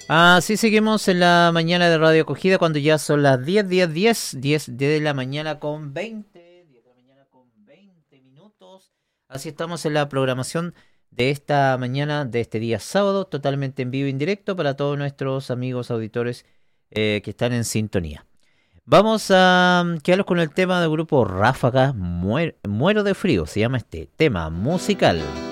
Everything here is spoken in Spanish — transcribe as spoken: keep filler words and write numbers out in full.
Así seguimos en la mañana de Radio Acogida cuando ya son las diez, diez, diez, diez de la mañana con veinte, diez de la mañana con veinte minutos. Así estamos en la programación de esta mañana, de este día sábado, totalmente en vivo e indirecto para todos nuestros amigos auditores eh, que están en sintonía. Vamos a um, quedarnos con el tema del grupo Ráfaga, Muer- Muero de Frío, se llama este tema musical.